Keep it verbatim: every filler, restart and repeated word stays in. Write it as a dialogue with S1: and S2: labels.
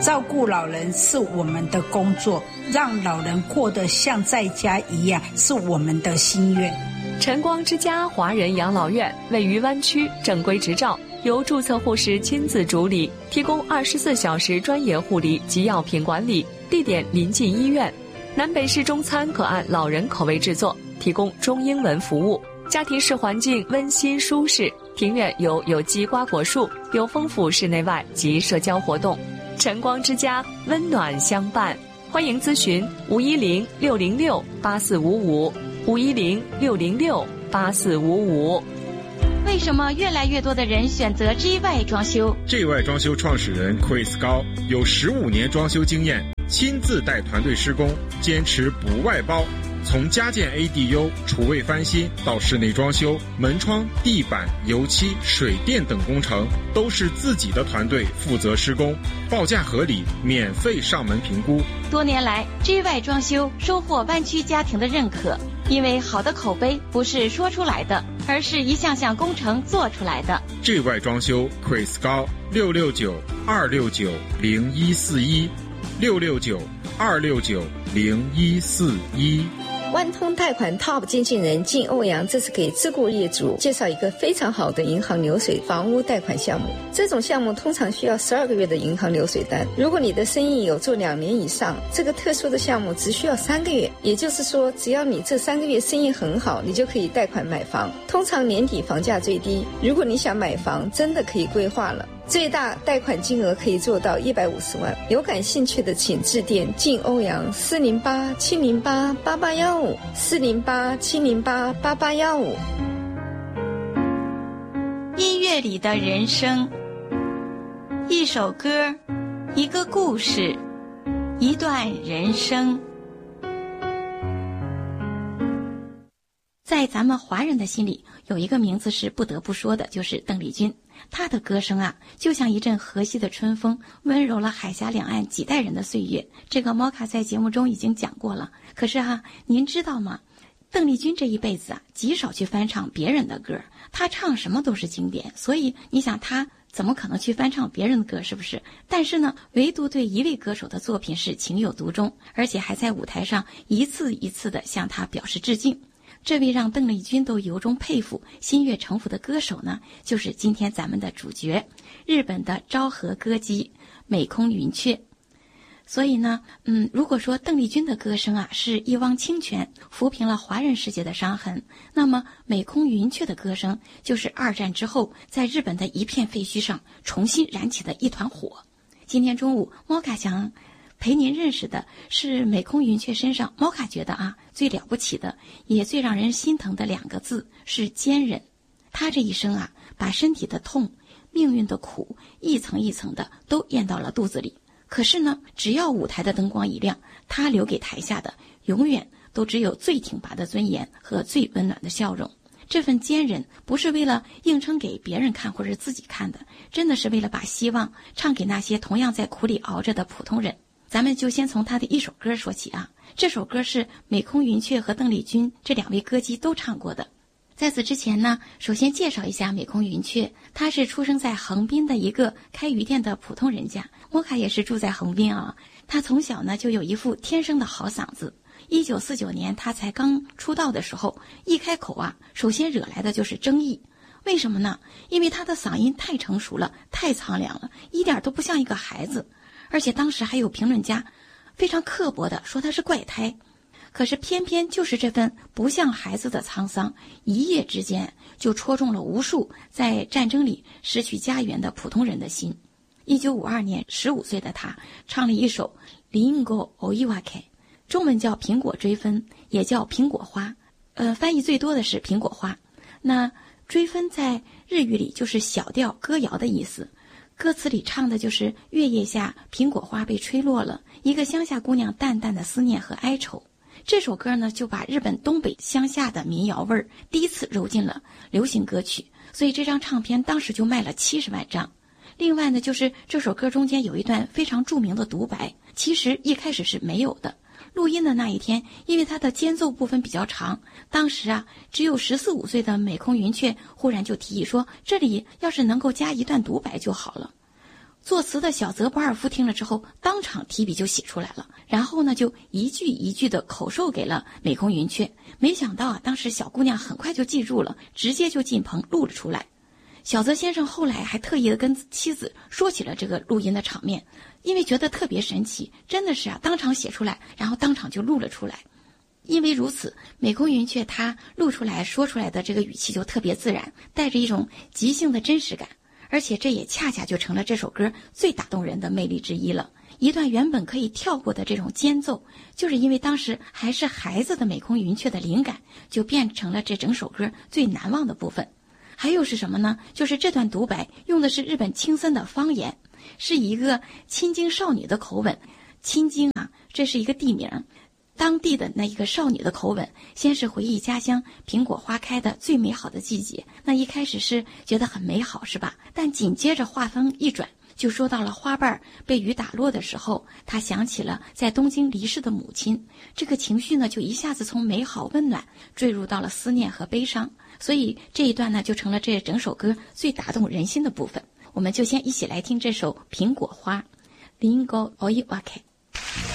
S1: 照顾老人是我们的工作，让老人过得像在家一样是我们的心愿。
S2: 晨光之家华人养老院位于湾区，正规执照，由注册护士亲自主理，提供二十四小时专业护理及药品管理，地点临近医院。南北式中餐可按老人口味制作，提供中英文服务。家庭式环境温馨舒适，庭院有有机瓜果树，有丰富室内外及社交活动。晨光之家，温暖相伴。欢迎咨询五一零六零六八四五五，五一零六零六八四五五。
S3: 为什么越来越多的人选择 G Y 装修
S4: ？G Y 装修创始人 Chris 高有十五年装修经验，亲自带团队施工，坚持不外包。从家建 A D U、厨卫翻新到室内装修、门窗、地板、油漆、水电等工程，都是自己的团队负责施工，报价合理，免费上门评估。
S3: 多年来 ，G Y 装修收获湾区家庭的认可，因为好的口碑不是说出来的，而是一项项工程做出来的。
S4: G Y 装修 Chris 高六六九二六九零一四一六六九二六九零一四一。
S5: 万通贷款 Top 经纪人靳欧阳，这是给自雇业主介绍一个非常好的银行流水房屋贷款项目。这种项目通常需要十二个月的银行流水单，如果你的生意有做两年以上，这个特殊的项目只需要三个月。也就是说，只要你这三个月生意很好，你就可以贷款买房。通常年底房价最低，如果你想买房，真的可以规划了。最大贷款金额可以做到一百五十万，有感兴趣的请致电靳欧阳四零八七零八八八幺五四零八七零八八八幺五。
S3: 音乐里的人生，一首歌，一个故事，一段人生。在咱们华人的心里，有一个名字是不得不说的，就是邓丽君。她的歌声啊，就像一阵和煦的春风，温柔了海峡两岸几代人的岁月。这个猫卡在节目中已经讲过了。可是哈、啊，您知道吗？邓丽君这一辈子啊，极少去翻唱别人的歌，她唱什么都是经典。所以你想，她怎么可能去翻唱别人的歌，是不是？但是呢，唯独对一位歌手的作品是情有独钟，而且还在舞台上一次一次地向他表示致敬。这位让邓丽君都由衷佩服、心悦诚服的歌手呢，就是今天咱们的主角，日本的昭和歌姬美空云雀。所以呢，嗯，如果说邓丽君的歌声啊是一汪清泉，抚平了华人世界的伤痕，那么美空云雀的歌声就是二战之后在日本的一片废墟上重新燃起的一团火。今天中午，猫卡想陪您认识的是美空云雀身上，猫卡觉得啊，最了不起的，也最让人心疼的两个字是坚韧。他这一生啊，把身体的痛、命运的苦，一层一层的都咽到了肚子里。可是呢，只要舞台的灯光一亮，他留给台下的永远都只有最挺拔的尊严和最温暖的笑容。这份坚韧不是为了硬撑给别人看或者自己看的，真的是为了把希望唱给那些同样在苦里熬着的普通人。咱们就先从他的一首歌说起啊，这首歌是美空云雀和邓丽君这两位歌姬都唱过的。在此之前呢，首先介绍一下美空云雀，她是出生在横滨的一个开鱼店的普通人家。摩卡也是住在横滨啊，她从小呢就有一副天生的好嗓子。一九四九年她才刚出道的时候，一开口啊，首先惹来的就是争议。为什么呢？因为她的嗓音太成熟了，太苍凉了，一点都不像一个孩子。而且当时还有评论家非常刻薄地说他是怪胎，可是偏偏就是这份不像孩子的沧桑，一夜之间就戳中了无数在战争里失去家园的普通人的心。一九五二年，十五岁的他唱了一首《Ringo Oiwake》，中文叫苹果追分，也叫苹果花，呃，翻译最多的是苹果花。那追分在日语里就是小调歌谣的意思。歌词里唱的就是月夜下苹果花被吹落了，一个乡下姑娘淡淡的思念和哀愁。这首歌呢，就把日本东北乡下的民谣味儿第一次揉进了流行歌曲，所以这张唱片当时就卖了七十万张。另外呢，就是这首歌中间有一段非常著名的独白，其实一开始是没有的。录音的那一天，因为它的间奏部分比较长，当时啊只有十四五岁的美空云雀忽然就提议说，这里要是能够加一段独白就好了。 作词的小泽博尔夫听了之后，当场提笔就写出来了，然后呢就一句一句的口授给了美空云雀。没想到啊，当时小姑娘很快就记住了，直接就进棚录了出来。小泽先生后来还特意的跟妻子说起了这个录音的场面，因为觉得特别神奇，真的是啊，当场写出来，然后当场就录了出来。因为如此，美空云雀他录出来说出来的这个语气就特别自然，带着一种即兴的真实感，而且这也恰恰就成了这首歌最打动人的魅力之一了。一段原本可以跳过的这种间奏，就是因为当时还是孩子的美空云雀的灵感，就变成了这整首歌最难忘的部分。还有是什么呢？就是这段独白用的是日本青森的方言，是一个青津少女的口吻。青津啊，这是一个地名，当地的那一个少女的口吻，先是回忆家乡苹果花开的最美好的季节，那一开始是觉得很美好，是吧？但紧接着话锋一转，就说到了花瓣被雨打落的时候，他想起了在东京离世的母亲，这个情绪呢就一下子从美好温暖坠入到了思念和悲伤，所以这一段呢就成了这整首歌最打动人心的部分。我们就先一起来听这首苹果花 Ringo Oiwake。